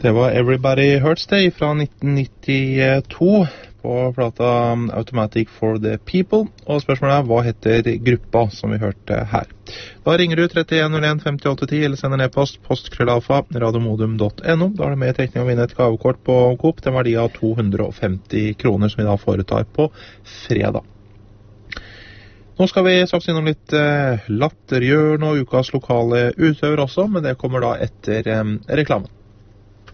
Det var Everybody Hurts Day fra 1992 på plata Automatic for the People, og spørsmålet er, hva heter gruppa som vi hørte her? Da ringer du 3101 5810 eller sender ned postkrøllalfa radiomodum.no. Da er det med i trekning å vinne et gavekort på Coop til en verdi av 250 kroner som vi da foretar på fredag. Nå skal vi straks innom litt latterhjørn og ukas lokale utøver også, men det kommer da etter reklamen.